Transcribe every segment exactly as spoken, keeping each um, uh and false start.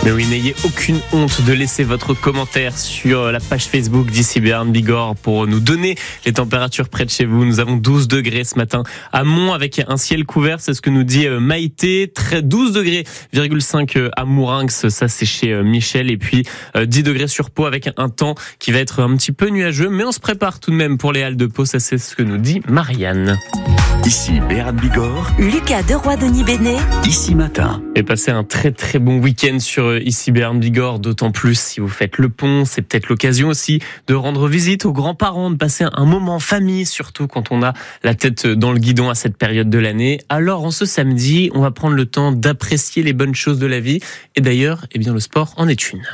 Mais oui, n'ayez aucune honte de laisser votre commentaire sur la page Facebook d'Ici Béarn Bigorre pour nous donner les températures près de chez vous. Nous avons douze degrés ce matin à Mont avec un ciel couvert, c'est ce que nous dit Maïté. douze degrés virgule cinq à Mourinx, ça c'est chez Michel. Et puis dix degrés sur Pau avec un temps qui va être un petit peu nuageux, mais on se prépare tout de même pour les Halles de Pau, ça c'est ce que nous dit Marianne. Ici Béarn Bigorre, Lucas Deroy-Denis Bénet, Ici Matin. Et passez un très très bon week-end sur Ici Béarn Bigorre, d'autant plus si vous faites le pont, c'est peut-être l'occasion aussi de rendre visite aux grands-parents, de passer un moment en famille, surtout quand on a la tête dans le guidon à cette période de l'année. Alors en ce samedi, on va prendre le temps d'apprécier les bonnes choses de la vie. Et d'ailleurs, eh bien le sport en est une.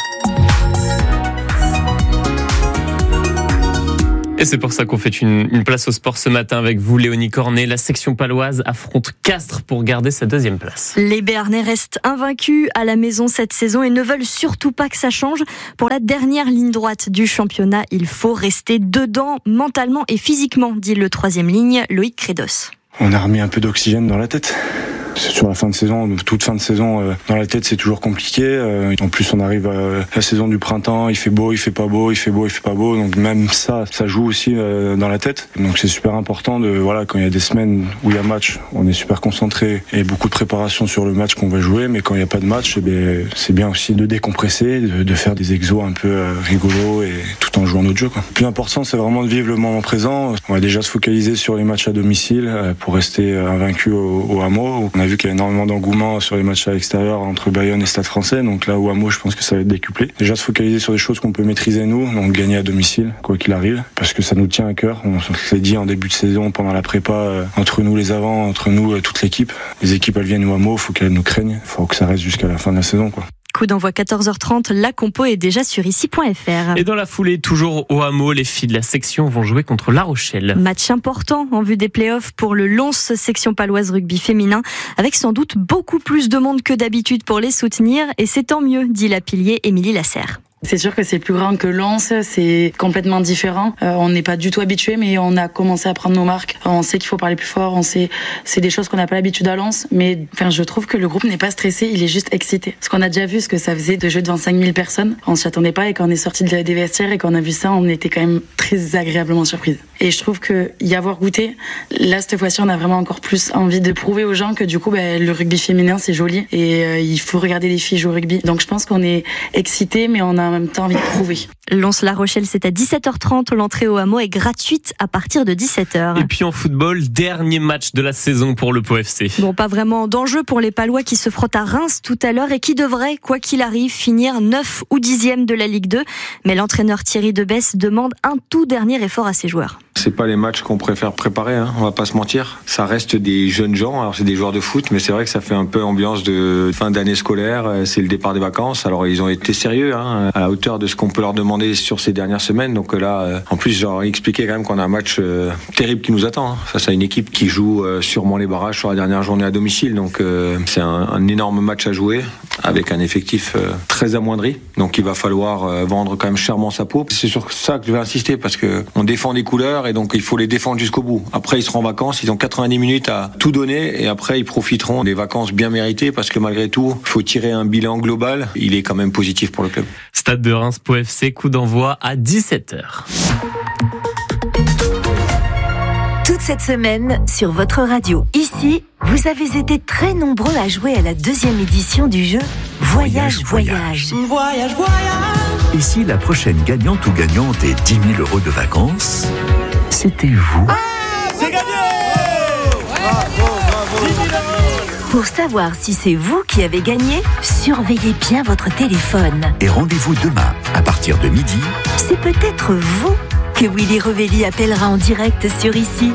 Et c'est pour ça qu'on fait une, une place au sport ce matin avec vous, Léonie Cornet. La section paloise affronte Castres pour garder sa deuxième place. Les Béarnais restent invaincus à la maison cette saison et ne veulent surtout pas que ça change. Pour la dernière ligne droite du championnat, il faut rester dedans mentalement et physiquement, dit le troisième ligne, Loïc Crédos. On a remis un peu d'oxygène dans la tête. C'est sur la fin de saison, toute fin de saison, euh, dans la tête c'est toujours compliqué. Euh, en plus on arrive à la saison du printemps, il fait beau, il fait pas beau, il fait beau, il fait pas beau. Donc même ça, ça joue aussi euh, dans la tête. Donc c'est super important de voilà quand il y a des semaines où il y a match, on est super concentré et beaucoup de préparation sur le match qu'on va jouer. Mais quand il n'y a pas de match, eh bien, c'est bien aussi de décompresser, de, de faire des exos un peu euh, rigolos et tout en jouant notre jeu, quoi. Le plus important c'est vraiment de vivre le moment présent. On va déjà se focaliser sur les matchs à domicile euh, pour rester invaincu au, au Hameau. On a vu qu'il y a énormément d'engouement sur les matchs à l'extérieur entre Bayonne et Stade Français, donc là au Hameau je pense que ça va être décuplé. Déjà se focaliser sur des choses qu'on peut maîtriser nous, donc gagner à domicile quoi qu'il arrive, parce que ça nous tient à cœur. On s'est dit en début de saison pendant la prépa, euh, entre nous les avants, entre nous euh, toute l'équipe, les équipes elles viennent au Hameau, faut qu'elles nous craignent, faut que ça reste jusqu'à la fin de la saison, quoi. Coup d'envoi quatorze heures trente, la compo est déjà sur ici point f r. Et dans la foulée, toujours au Hameau, les filles de la section vont jouer contre La Rochelle. Match important en vue des playoffs pour le Lons section paloise rugby féminin, avec sans doute beaucoup plus de monde que d'habitude pour les soutenir, et c'est tant mieux, dit la pilier Émilie Lasserre. C'est sûr que c'est plus grand que Lens, c'est complètement différent. Euh, on n'est pas du tout habitué, mais on a commencé à prendre nos marques. On sait qu'il faut parler plus fort, on sait, c'est des choses qu'on n'a pas l'habitude à Lens. Mais enfin, je trouve que le groupe n'est pas stressé, il est juste excité. Parce qu'on a déjà vu ce que ça faisait de jouer devant cinq mille personnes. On s'y attendait pas et quand on est sorti des vestiaires et qu'on a vu ça, on était quand même très agréablement surprise. Et je trouve que y avoir goûté, là cette fois-ci, on a vraiment encore plus envie de prouver aux gens que du coup, ben, le rugby féminin c'est joli et euh, il faut regarder les filles jouer au rugby. Donc je pense qu'on est excité, mais on a en même temps envie de prouver. Lens-La Rochelle, c'est à dix-sept heures trente. L'entrée au Hameau est gratuite à partir de dix-sept heures. Et puis en football, dernier match de la saison pour le Pau F C. Bon, pas vraiment d'enjeu pour les Palois qui se frottent à Reims tout à l'heure et qui devraient, quoi qu'il arrive, finir neuf ou dixième de la Ligue deux. Mais l'entraîneur Thierry Debesse demande un tout dernier effort à ses joueurs. C'est pas les matchs qu'on préfère préparer, hein, on va pas se mentir. Ça reste des jeunes gens, alors c'est des joueurs de foot, mais c'est vrai que ça fait un peu ambiance de fin d'année scolaire, c'est le départ des vacances. Alors ils ont été sérieux, hein, à la hauteur de ce qu'on peut leur demander sur ces dernières semaines. Donc là, en plus, j'aurais expliqué quand même qu'on a un match euh, terrible qui nous attend. Hein. Ça, c'est une équipe qui joue euh, sûrement les barrages sur la dernière journée à domicile. Donc euh, c'est un, un énorme match à jouer avec un effectif euh, très amoindri. Donc il va falloir euh, vendre quand même chèrement sa peau. C'est sur ça que je vais insister parce que on défend des couleurs et donc il faut les défendre jusqu'au bout. Après, ils seront en vacances, ils ont quatre-vingt-dix minutes à tout donner et après ils profiteront des vacances bien méritées parce que malgré tout, il faut tirer un bilan global. Il est quand même positif pour le club. Stade de Reims, Pau F C, coup d'envoi à dix-sept heures. Toute cette semaine, sur votre radio, ici, vous avez été très nombreux à jouer à la deuxième édition du jeu Voyage, Voyage. Voyage, Voyage, voyage. Ici, la prochaine gagnante ou gagnante est dix mille euros de vacances. C'était vous. Ah, c'est gagné! Bravo, bravo. Pour savoir si c'est vous qui avez gagné, surveillez bien votre téléphone. Et rendez-vous demain, à partir de midi. C'est peut-être vous que Willy Revelli appellera en direct sur Ici.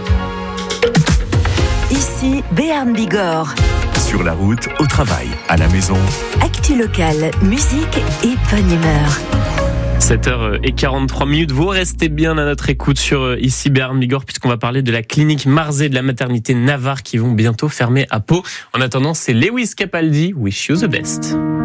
Ici, Béarn Bigorre. Sur la route, au travail, à la maison. Actu locale, musique et bonne humeur. sept heures quarante-trois minutes, vous restez bien à notre écoute sur Ici Béarn Bigorre puisqu'on va parler de la clinique Marzé de la maternité Navarre qui vont bientôt fermer à Pau. En attendant, c'est Lewis Capaldi, Wish You the Best.